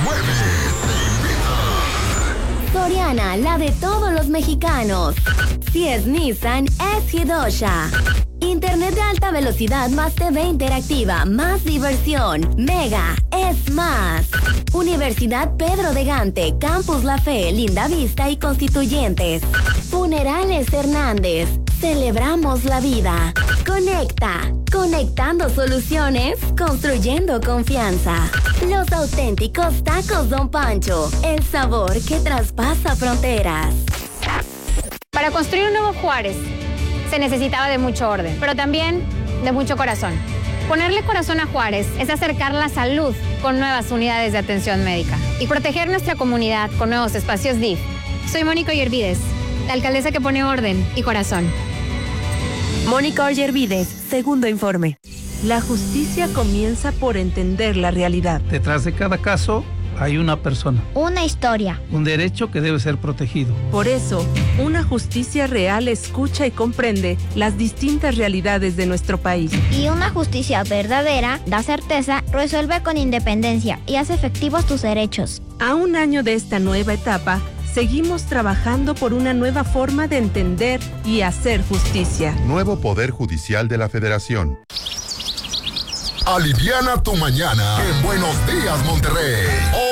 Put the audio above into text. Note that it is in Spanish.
Soriana, la de todos los mexicanos. Si es Nissan, es Hidosha. Internet de alta velocidad más TV interactiva, más diversión. Mega es más. Universidad Pedro de Gante, Campus La Fe, Linda Vista y Constituyentes. Funerales Hernández, celebramos la vida. Conecta, conectando soluciones, construyendo confianza. Los auténticos tacos Don Pancho, el sabor que traspasa fronteras. Para construir un nuevo Juárez se necesitaba de mucho orden, pero también de mucho corazón. Ponerle corazón a Juárez es acercar la salud con nuevas unidades de atención médica y proteger nuestra comunidad con nuevos espacios DIF. Soy Mónica Ollervides, la alcaldesa que pone orden y corazón. Mónica Ollervides, segundo informe. La justicia comienza por entender la realidad. Detrás de cada caso hay una persona. Una historia. Un derecho que debe ser protegido. Por eso, una justicia real escucha y comprende las distintas realidades de nuestro país. Y una justicia verdadera da certeza, resuelve con independencia y hace efectivos tus derechos. A un año de esta nueva etapa, seguimos trabajando por una nueva forma de entender y hacer justicia. Nuevo Poder Judicial de la Federación. Aliviana tu mañana en Buenos Días, Monterrey.